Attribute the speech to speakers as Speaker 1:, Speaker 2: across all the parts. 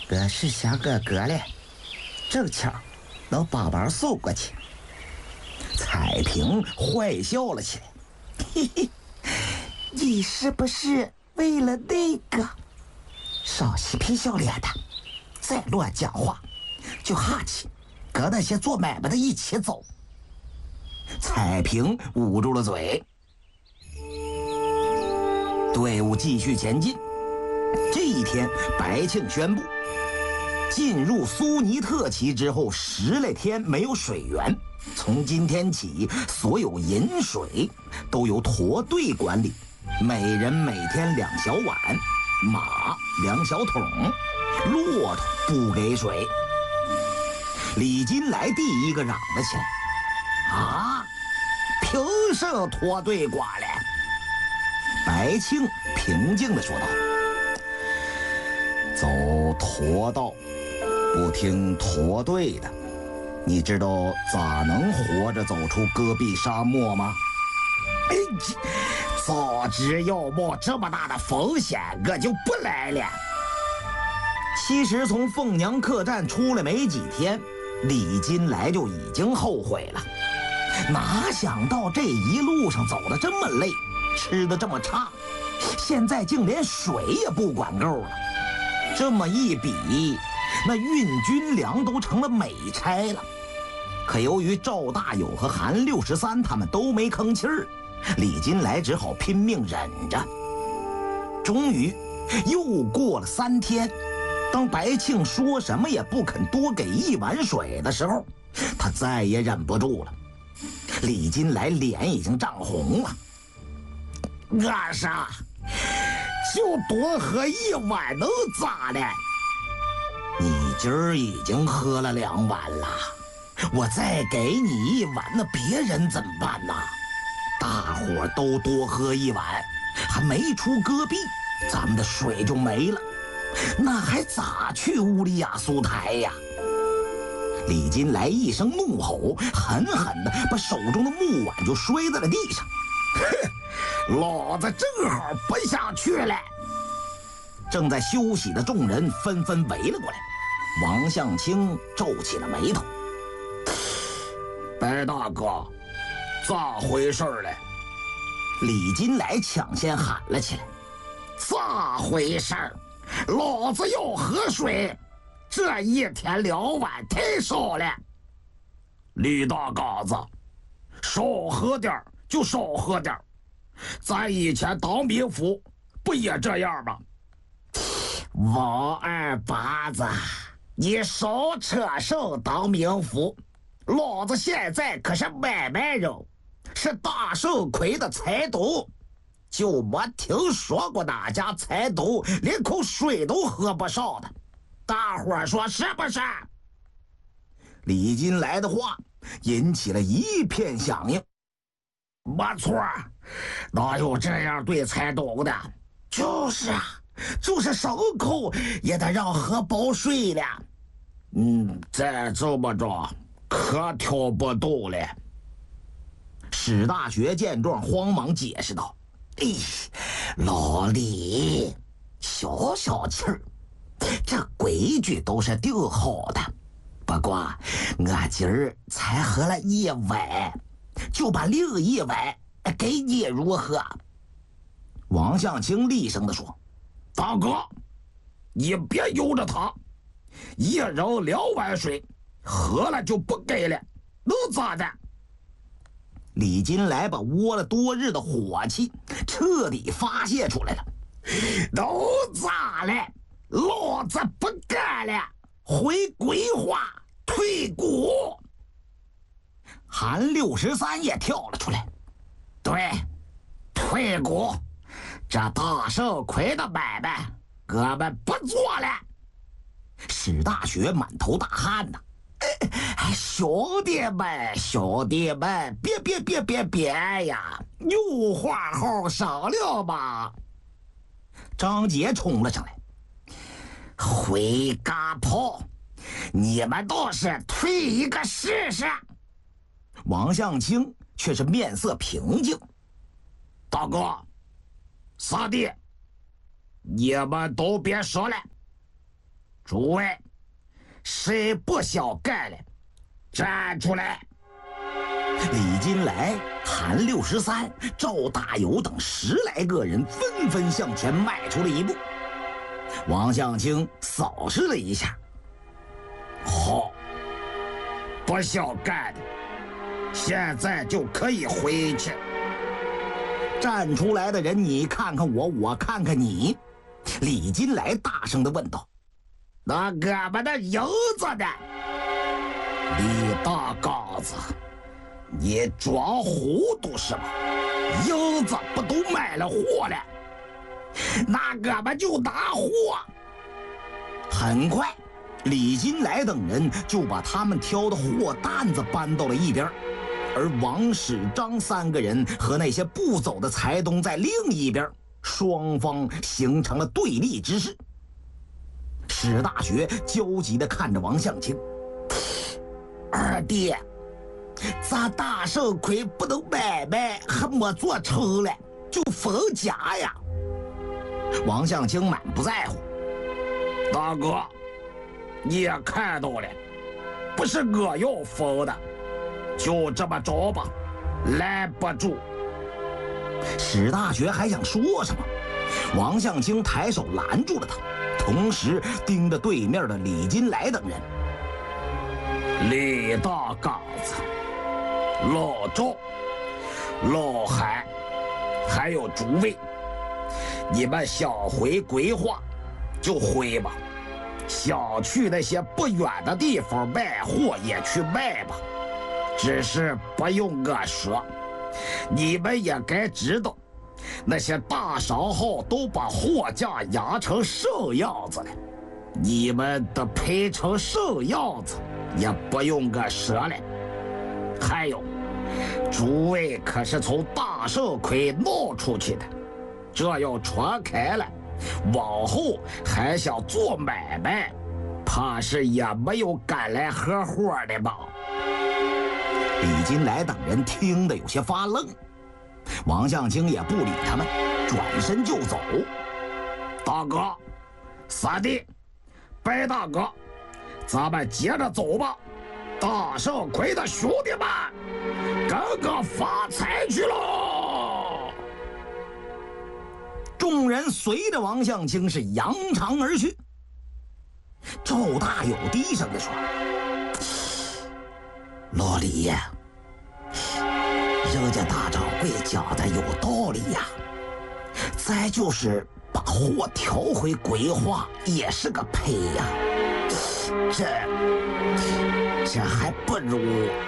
Speaker 1: 我是小哥哥嘞，正巧能帮忙送过去。彩萍坏笑了起来，嘿嘿，你是不是为了那个？少嬉皮笑脸的，再乱讲话就哈气，跟那些做买卖的一起走。彩萍捂住了嘴。队伍继续前进。这一天，白庆宣布，进入苏尼特旗之后10来天没有水源，从今天起，所有饮水都由驼队管理，每人每天2小碗，马2小桶，骆驼不给水。李金来第一个嚷了起来：“啊，凭什驼队管了？”白庆平静地说道：“走驼道，不听驼队的，你知道咋能活着走出戈壁沙漠吗？”早知要冒这么大的风险，我就不来了。其实从凤娘客栈出来没几天，李金来就已经后悔了。哪想到这一路上走得这么累，吃得这么差，现在竟连水也不管够了。这么一比，那运军粮都成了美差了。可由于赵大友和韩63他们都没吭气儿，李金来只好拼命忍着。终于又过了3天，当白庆说什么也不肯多给1碗水的时候，他再也忍不住了。李金来脸已经涨红了。我说，就多喝1碗能咋了？你今儿已经喝了2碗了，我再给你1碗，那别人怎么办呢？大伙儿都多喝1碗，还没出戈壁，咱们的水就没了，那还咋去乌里雅苏台呀？李金来一声怒吼，狠狠地把手中的木碗就摔在了地上。哼，老子正好不下去了。正在休息的众人纷纷围了过来。王向清皱起了眉头：“白大哥，咋回事了？”李金来抢先喊了起来：“咋回事？老子要喝水，这1天2碗太少了。”李大嘎子，少喝点就少喝点，咱以前当兵夫不也这样吗？王二八子，你少扯上当兵夫，老子现在可是买卖人，是大圣魁的财斗，就没听说过哪家财斗连口水都喝不上的，大伙儿说是不是？李金来的话引起了一片响应。没错，哪有这样对财斗的？就是啊，就是省口也得让喝饱水了。再这么着可挑不动了。史大学见状慌忙解释道：“老李，消消气儿，这规矩都是定好的。不过我今儿才喝了1碗，就把另1碗给你如何？”王向清厉声地说：“大哥，你别由着他，1人2碗水，喝了就不给了，能咋的？”李金来把窝了多日的火气彻底发泄出来了。能咋了？老子不干了，回归化，退股。韩63也跳了出来：“对，退股，这大圣魁的买卖我们不做了。”史大学满头大汗呐：“兄弟们，别呀，有话好商量吧。”张杰冲了上来：“回嘎炮，你们倒是退一个试试。”王向清却是面色平静：“大哥，三弟，你们都别说了， 诸位，谁不想干了，站出来！李金来、韩63、赵大友等10来个人纷纷向前迈出了一步。王相清扫视了一下，好，不想干的，现在就可以回去。站出来的人，你看看我，我看看你。李金来大声地问道：“那俺们的银子呢？”李大刚子，你装糊涂是吧？银子不都卖了货了？那俺们就拿货。很快，李金来等人就把他们挑的货担子搬到了一边，而王史张3个人和那些不走的财东在另一边，双方形成了对立之势。史大学焦急地看着王相清：“二弟，咱大圣魁不能买卖，还没做成了，就封家呀！”王相清满不在乎：“大哥，你也看到了，不是我要封的，就这么着吧，拦不住。”史大学还想说什么，王相清抬手拦住了他，同时盯着对面的李金来等人：“李大刚子、老赵、老韩，还有诸位，你们想回归化就回吧，想去那些不远的地方卖货也去卖吧，只是不用我说，你们也该知道，那些大商号都把货架压成什样子了，你们得赔成什样子也不用我说了。还有，诸位可是从大圣魁闹出去的，这要传开了，往后还想做买卖，怕是也没有敢来合伙的吧？”李金来等人听得有些发愣，王相清也不理他们，转身就走。“大哥、三弟、白大哥，咱们接着走吧！大圣魁的兄弟们，跟我发财去喽！”众人随着王相清是扬长而去。赵大友低声地说：“老李呀，人家大掌柜讲的有道理呀，再就是把货调回归化也是个赔呀，这还不如，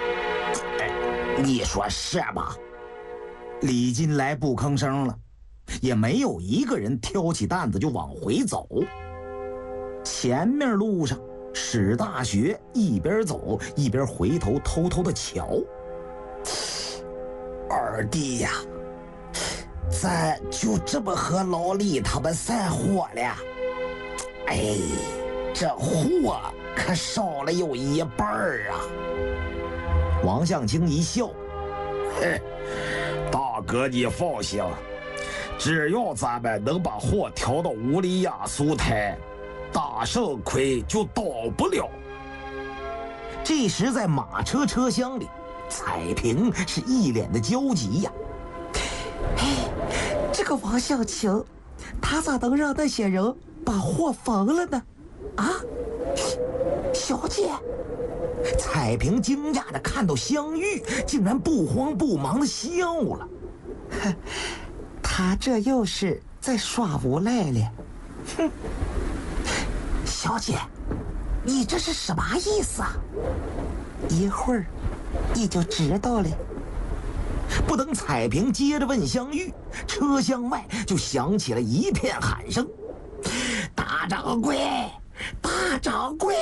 Speaker 1: 你说是吧？”李金来不吭声了，也没有一个人挑起担子就往回走。前面路上，史大学一边走一边回头偷偷的瞧：“二弟呀，咱就这么和老李他们散伙了，哎，这货可少了有一半啊！”王相清一笑：“嘿，大哥你放心，只要咱们能把货调到五里雅苏台，大圣魁就倒不了。”这时，在马车车厢里，彩萍是一脸的焦急呀。“哎，这个王相清，他咋能让那些人把货封了呢？啊，小姐！”彩萍惊讶地看到香玉，竟然不慌不忙地笑了。“哼，他这又是在耍无赖了。哼，小姐，你这是什么意思啊？一会儿你就知道了。”不等彩萍接着问香玉，车厢外就响起了一片喊声：“大掌柜，大掌柜！”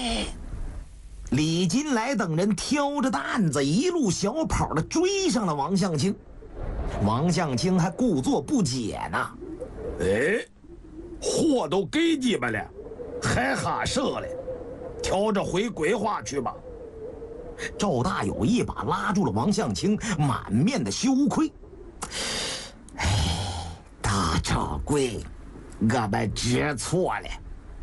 Speaker 1: 李金来等人挑着担子一路小跑的追上了王相清。王相清还故作不解呢：“哎，货都给你们了，还喊什了？挑着回归化去吧。”赵大友一把拉住了王相清，满面的羞愧：“哎，大掌柜，我们知错了。